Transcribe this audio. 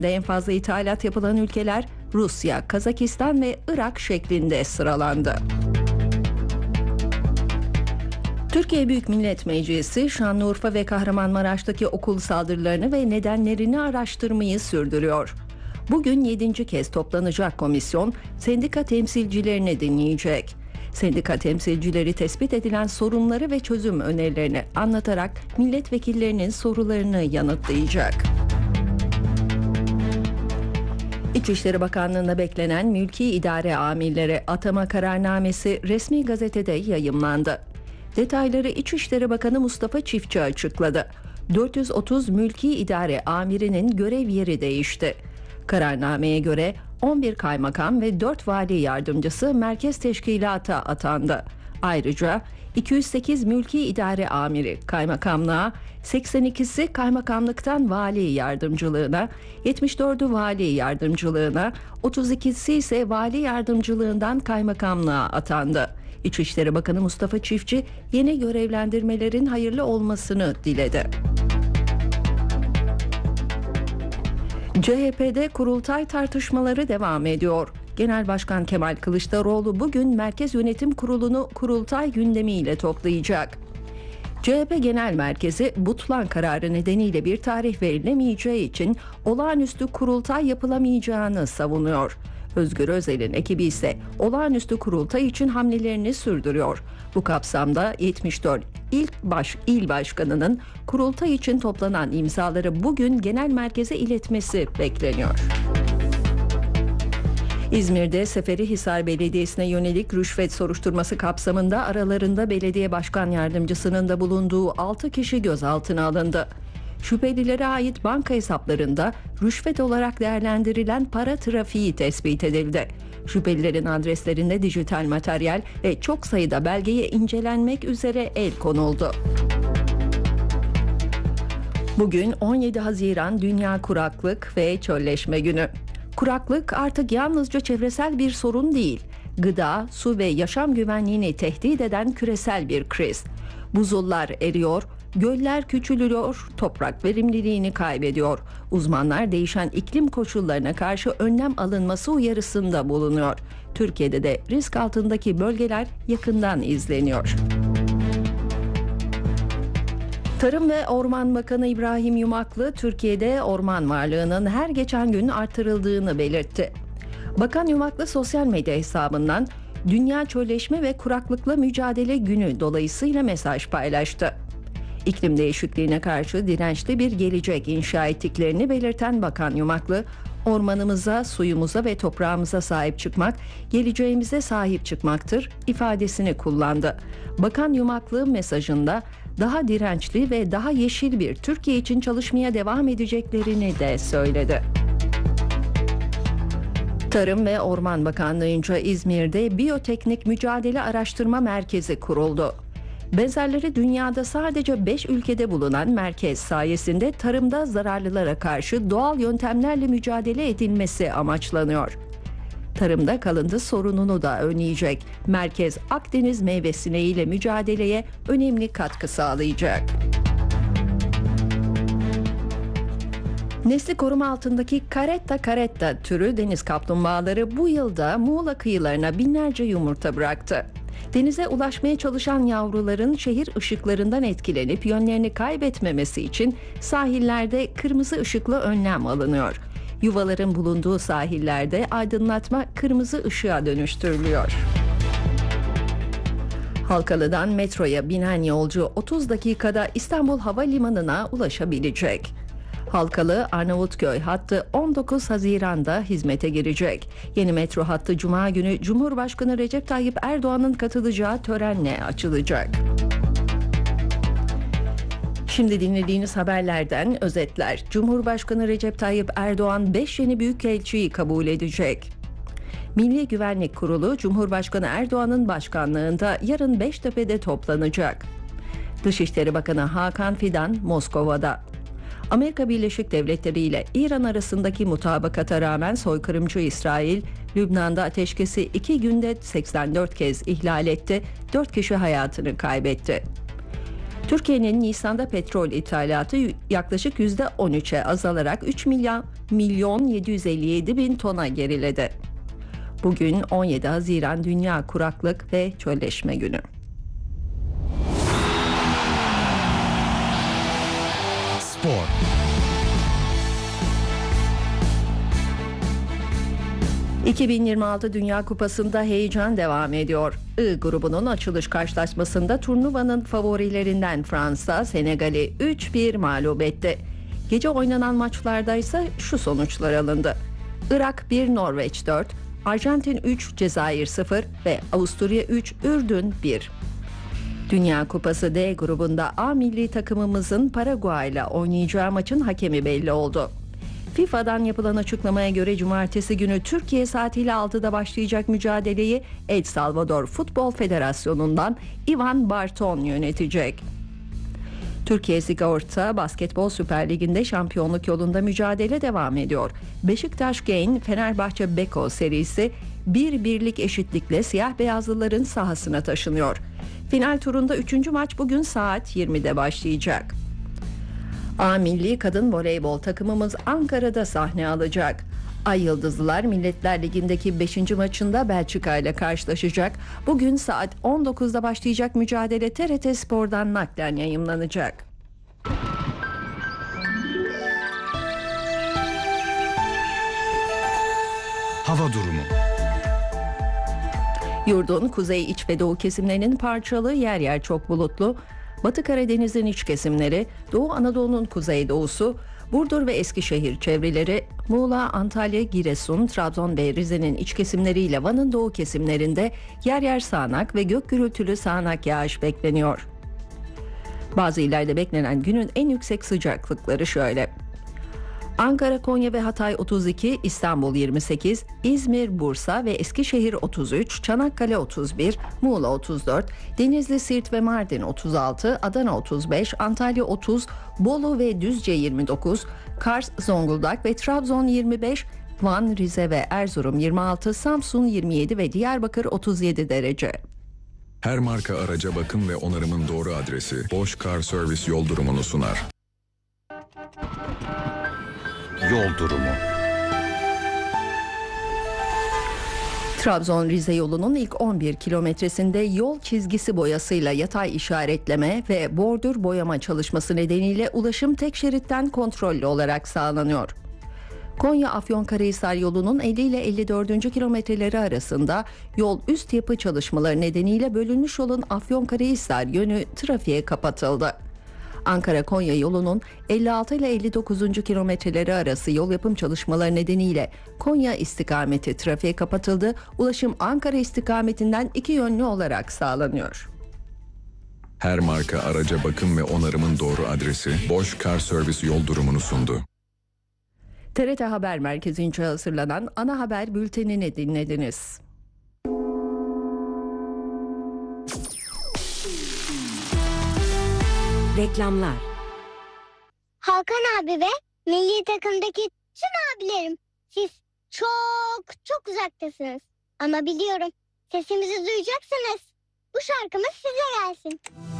En fazla ithalat yapılan ülkeler Rusya, Kazakistan ve Irak şeklinde sıralandı. Türkiye Büyük Millet Meclisi, Şanlıurfa ve Kahramanmaraş'taki okul saldırılarını ve nedenlerini araştırmayı sürdürüyor. Bugün 7. kez toplanacak komisyon, sendika temsilcilerini dinleyecek. Sendika temsilcileri tespit edilen sorunları ve çözüm önerilerini anlatarak milletvekillerinin sorularını yanıtlayacak. İçişleri Bakanlığı'nda beklenen mülki idare amirleri atama kararnamesi resmi gazetede yayımlandı. Detayları İçişleri Bakanı Mustafa Çiftçi açıkladı. 430 mülki idare amirinin görev yeri değişti. Kararnameye göre 11 kaymakam ve 4 vali yardımcısı merkez teşkilata atandı. Ayrıca 208 mülki idare amiri kaymakamlığa, 82'si kaymakamlıktan vali yardımcılığına, 74'ü vali yardımcılığına, 32'si ise vali yardımcılığından kaymakamlığa atandı. İçişleri Bakanı Mustafa Çiftçi yeni görevlendirmelerin hayırlı olmasını diledi. CHP'de kurultay tartışmaları devam ediyor. Genel Başkan Kemal Kılıçdaroğlu bugün Merkez Yönetim Kurulu'nu kurultay gündemiyle toplayacak. CHP Genel Merkezi Butlan kararı nedeniyle bir tarih verilemeyeceği için olağanüstü kurultay yapılamayacağını savunuyor. Özgür Özel'in ekibi ise olağanüstü kurultay için hamlelerini sürdürüyor. Bu kapsamda 74 il başkanının kurultay için toplanan imzaları bugün genel merkeze iletmesi bekleniyor. İzmir'de Seferihisar Belediyesi'ne yönelik rüşvet soruşturması kapsamında aralarında belediye başkan yardımcısının da bulunduğu 6 kişi gözaltına alındı. Şüphelilere ait banka hesaplarında rüşvet olarak değerlendirilen para trafiği tespit edildi. Şüphelilerin adreslerinde dijital materyal ve çok sayıda belgeye incelenmek üzere el konuldu. Bugün 17 Haziran Dünya Kuraklık ve Çölleşme Günü. Kuraklık artık yalnızca çevresel bir sorun değil, gıda, su ve yaşam güvenliğini tehdit eden küresel bir kriz. Buzullar eriyor, göller küçülüyor, toprak verimliliğini kaybediyor. Uzmanlar değişen iklim koşullarına karşı önlem alınması uyarısında bulunuyor. Türkiye'de de risk altındaki bölgeler yakından izleniyor. Tarım ve Orman Bakanı İbrahim Yumaklı, Türkiye'de orman varlığının her geçen gün artırıldığını belirtti. Bakan Yumaklı sosyal medya hesabından Dünya Çölleşme ve Kuraklıkla Mücadele Günü dolayısıyla mesaj paylaştı. İklim değişikliğine karşı dirençli bir gelecek inşa ettiklerini belirten Bakan Yumaklı, ormanımıza, suyumuza ve toprağımıza sahip çıkmak, geleceğimize sahip çıkmaktır ifadesini kullandı. Bakan Yumaklı mesajında daha dirençli ve daha yeşil bir Türkiye için çalışmaya devam edeceklerini de söyledi. Tarım ve Orman Bakanlığı'nca İzmir'de Biyoteknik Mücadele Araştırma Merkezi kuruldu. Benzerleri dünyada sadece 5 ülkede bulunan merkez sayesinde tarımda zararlılara karşı doğal yöntemlerle mücadele edilmesi amaçlanıyor. Tarımda kalıntı sorununu da önleyecek. Merkez Akdeniz meyve sineğiyle mücadeleye önemli katkı sağlayacak. Nesli koruma altındaki caretta türü deniz kaplumbağaları bu yılda Muğla kıyılarına binlerce yumurta bıraktı. Denize ulaşmaya çalışan yavruların şehir ışıklarından etkilenip yönlerini kaybetmemesi için sahillerde kırmızı ışıklı önlem alınıyor. Yuvaların bulunduğu sahillerde aydınlatma kırmızı ışığa dönüştürülüyor. Halkalı'dan metroya binen yolcu 30 dakikada İstanbul Havalimanı'na ulaşabilecek. Halkalı Arnavutköy hattı 19 Haziran'da hizmete girecek. Yeni metro hattı Cuma günü Cumhurbaşkanı Recep Tayyip Erdoğan'ın katılacağı törenle açılacak. Şimdi dinlediğiniz haberlerden özetler. Cumhurbaşkanı Recep Tayyip Erdoğan 5 yeni büyükelçiyi kabul edecek. Milli Güvenlik Kurulu Cumhurbaşkanı Erdoğan'ın başkanlığında yarın Beştepe'de toplanacak. Dışişleri Bakanı Hakan Fidan Moskova'da. Amerika Birleşik Devletleri ile İran arasındaki mutabakata rağmen soykırımcı İsrail, Lübnan'da ateşkesi 2 günde 84 kez ihlal etti, 4 kişi hayatını kaybetti. Türkiye'nin Nisan'da petrol ithalatı yaklaşık %13'e azalarak 3 milyon 757 bin tona geriledi. Bugün 17 Haziran Dünya Kuraklık ve Çölleşme Günü. Spor. ...2026 Dünya Kupası'nda heyecan devam ediyor. I grubunun açılış karşılaşmasında turnuvanın favorilerinden Fransa, Senegal'i 3-1 mağlup etti. Gece oynanan maçlarda ise şu sonuçlar alındı. Irak 1, Norveç 4, Arjantin 3, Cezayir 0 ve Avusturya 3, Ürdün 1. Dünya Kupası D grubunda A milli takımımızın Paraguay'la oynayacağı maçın hakemi belli oldu. FIFA'dan yapılan açıklamaya göre cumartesi günü Türkiye saatiyle 6'da başlayacak mücadeleyi El Salvador Futbol Federasyonu'ndan Ivan Barton yönetecek. Türkiye Sigorta Basketbol Süper Ligi'nde şampiyonluk yolunda mücadele devam ediyor. Beşiktaş Gain Fenerbahçe Beko serisi 1-1'lik eşitlikle siyah beyazlıların sahasına taşınıyor. Final turunda 3. maç bugün saat 20'de başlayacak. A milli kadın voleybol takımımız Ankara'da sahne alacak. Ay Yıldızlılar Milletler Ligi'ndeki 5. maçında Belçika ile karşılaşacak. Bugün saat 19'da başlayacak mücadele TRT Spor'dan naklen yayımlanacak. Hava durumu. Yurdun kuzey, iç ve doğu kesimlerinin parçalı, yer yer çok bulutlu. Batı Karadeniz'in iç kesimleri, Doğu Anadolu'nun kuzeydoğusu, Burdur ve Eskişehir çevreleri, Muğla, Antalya, Giresun, Trabzon ve Rize'nin iç kesimleriyle Van'ın doğu kesimlerinde yer yer sağanak ve gök gürültülü sağanak yağış bekleniyor. Bazı illerde beklenen günün en yüksek sıcaklıkları şöyle: Ankara, Konya ve Hatay 32, İstanbul 28, İzmir, Bursa ve Eskişehir 33, Çanakkale 31, Muğla 34, Denizli, Siirt ve Mardin 36, Adana 35, Antalya 30, Bolu ve Düzce 29, Kars, Zonguldak ve Trabzon 25, Van, Rize ve Erzurum 26, Samsun 27 ve Diyarbakır 37 derece. Her marka araca bakım ve onarımın doğru adresi Bosch Car Service yol durumunu sunar. Yol durumu. Trabzon-Rize yolunun ilk 11 kilometresinde yol çizgisi boyasıyla yatay işaretleme ve bordür boyama çalışması nedeniyle ulaşım tek şeritten kontrollü olarak sağlanıyor. Konya-Afyonkarahisar yolunun 50 ile 54. kilometreleri arasında yol üst yapı çalışmaları nedeniyle bölünmüş yolun Afyonkarahisar yönü trafiğe kapatıldı. Ankara-Konya yolunun 56 ile 59. kilometreleri arası yol yapım çalışmaları nedeniyle Konya istikameti trafiğe kapatıldı. Ulaşım Ankara istikametinden iki yönlü olarak sağlanıyor. Her marka araca bakım ve onarımın doğru adresi Bosch Car Service yol durumunu sundu. TRT Haber Merkezi'nce hazırlanan ana haber bültenini dinlediniz. Reklamlar. Hakan abi ve milli takımdaki tüm abilerim, siz çok uzaktasınız. Ama biliyorum, sesimizi duyacaksınız. Bu şarkımız size gelsin.